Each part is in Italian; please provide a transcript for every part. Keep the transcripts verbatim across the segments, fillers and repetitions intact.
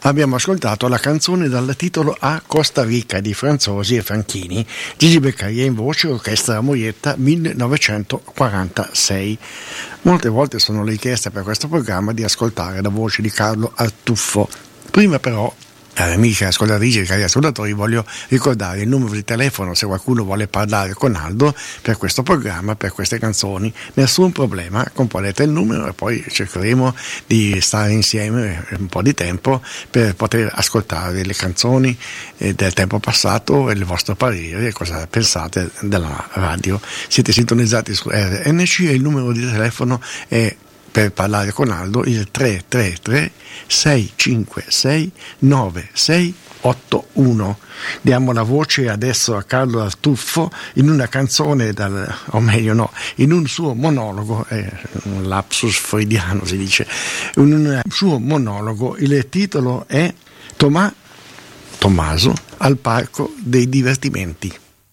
Abbiamo ascoltato la canzone dal titolo A Costa Rica di Franzosi e Franchini, Gigi Beccaria in voce, orchestra Moietta, millenovecentoquarantasei. Molte volte sono le richieste per questo programma di ascoltare la voce di Carlo Artuffo. Prima però, cari amici ascoltatrici e cari ascoltatori, voglio ricordare il numero di telefono se qualcuno vuole parlare con Aldo per questo programma, per queste canzoni. Nessun problema, componete il numero e poi cercheremo di stare insieme un po' di tempo per poter ascoltare le canzoni del tempo passato e il vostro parere e cosa pensate della radio. Siete sintonizzati su R N C e il numero di telefono è, per parlare con Aldo, il tre tre tre sei cinque sei nove sei otto uno. Diamo la voce adesso a Carlo Artuffo in una canzone, dal, o meglio no, in un suo monologo, eh, un lapsus freudiano si dice, in un suo monologo. Il titolo è Tomà, Tommaso al Parco dei Divertimenti.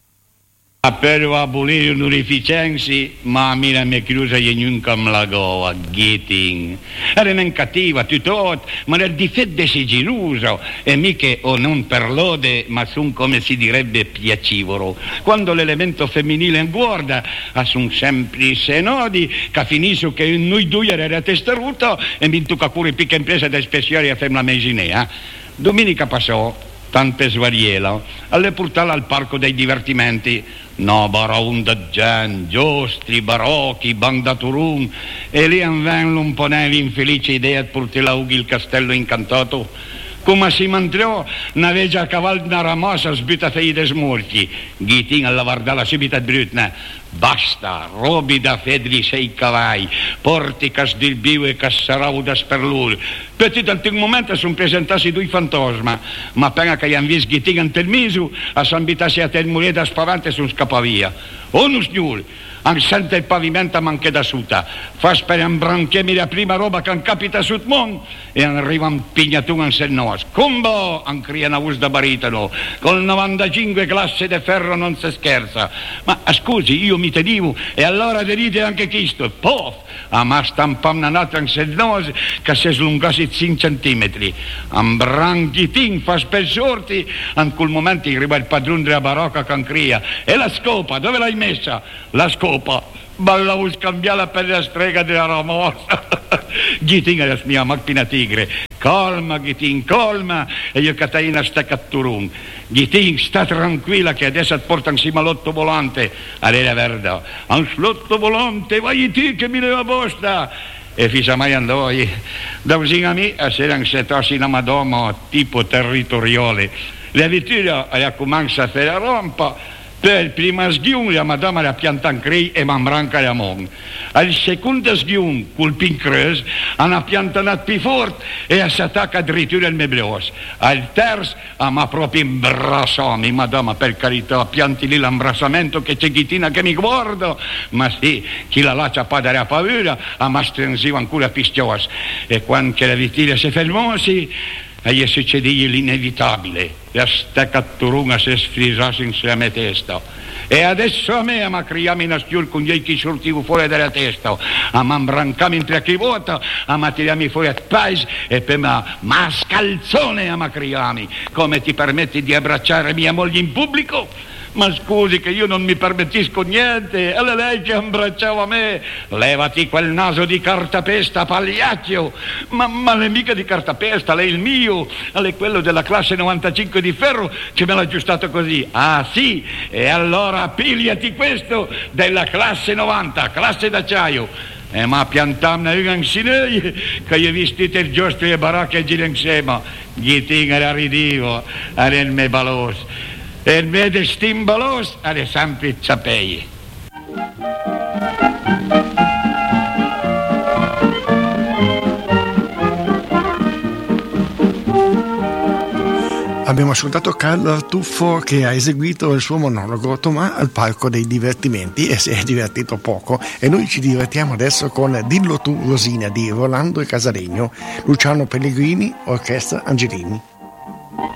Per abolire onorificenzi, ma mira me chiusa e nunca me la goa, getting. Era non cattiva, tutto, ma nel difetto sigiloso, e mica o non per lode, ma son come si direbbe piacevolo. Quando l'elemento femminile guarda, a son sempre senodi, che finisce che noi due era testaruto, e mi tocca pure picca impresa da spessiare a femmina mesinea. Domenica passò, tante svariela, alle portare al parco dei divertimenti. No, baronda gente, giostri, barocchi, bandaturun, e lì anvenlo un po' l'infelice idea di portare il castello incantato. Come si mangiò, una veggia a cavallo una ramosa sbuta fei de smorchi. Ghitin alla vardala subita brutna. Basta, robi da fedri sei cavalli, porti cas del bio e cassarau da sperlur. Petit al un momento sono presentati due fantasma, ma appena che gli hanno visto Ghitin ante il miso, a s'ambitassi a tel mulet da spavante sono scappa via. Oh, non signor, an sente il pavimento manche da suta, fa sperare un branchiemi la prima roba che capita sul mondo e arriva un pignatun al nos. Combo, an cria una voce da baritano, con novantacinque classe di ferro non si scherza. Ma scusi, io mi tenevo e allora derite anche questo, pof, a ma stampam una nata in nos che si slungassi cinque centimetri. Un branchitin fa spessorti, an quel momento arriva il padrone della barocca che cria. E la scopa, dove l'hai messa? La scopa. Ma la vuoi scambiare per la strega della ramosa? Ghitin è la mia macchina tigre. Calma, Ghitin, calma. E io Catalina sta catturun. Ghitin, sta tranquilla che adesso ti porta insieme all'otto volante. Allora, verda. All'otto volante, vai ti che mi leva posta. E fissa mai andò. Da usina a me, a sera si tossi una madonna tipo territoriale. La vittoria è a cominciare a fare la rompa. Per il primo sghiun la madama la pianta in crei e man branca la mon. Al secondo sghiun, col pin creus, hanno piantato più forte e si attacca addirittura il mebleos. Al terzo, ma proprio imbrassami, madama, per carità, pianti lì l'imbrassamento che c'è Ghitina che mi guarda. Ma sì, chi la lascia padare a paura, ma stringiva ancora pistios. E quando la vittoria si fermosi, e gli succede l'inevitabile. La steccaturunga si sfrisasse in sulla mia testa. E adesso a me ma criami una schiur con gli occhi sortivo fuori dalla testa. A man brancami in tre vuota, a ma tiriami fuori a paese e per ma, ma scalzone a ma criami. Come ti permetti di abbracciare mia moglie in pubblico? Ma scusi che io non mi permettisco niente, e lei che abbracciava me, levati quel naso di cartapesta, pagliaccio, ma, ma le mica di cartapesta, lei il mio, lei è quello della classe novantacinque di ferro che me l'ha aggiustato così. Ah sì, e allora pigliati questo della classe novanta, classe d'acciaio. E ma piantamna una insieme che io vestite il giostro e baracche e gira insieme, gli tingere a ridivo, a nel me balos. E il mio stimbolos alle sempre sapei. Abbiamo ascoltato Carlo Artuffo che ha eseguito il suo monologo Tomà al Parco dei Divertimenti e si è divertito poco, e noi ci divertiamo adesso con Dillo tu Rosina di Rolando e Casalegno, Luciano Pellegrini, Orchestra Angelini.